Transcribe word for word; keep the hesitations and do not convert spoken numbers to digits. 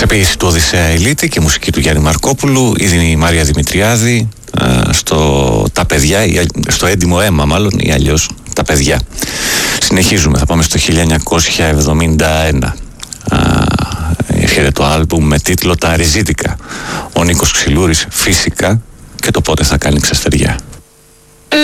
Σε του Οδυσσέα Ελίτη και μουσική του Γιάννη Μαρκόπουλου, η Μαρία Δημητριάδη στο Τα Παιδιά, στο Έντιμο Αίμα μάλλον, ή αλλιώς Τα Παιδιά. Συνεχίζουμε, θα πάμε στο χίλια εννιακόσια εβδομήντα ένα. Έρχεται το άλμπουμ με τίτλο Τα Αριζίτικα. Ο Νίκος Ξυλούρης φυσικά και το Πότε θα κάνει ξαστεριά.